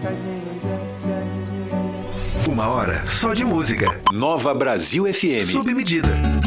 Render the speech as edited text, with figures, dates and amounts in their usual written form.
Uma hora só de música. Nova Brasil FM. Sob medida.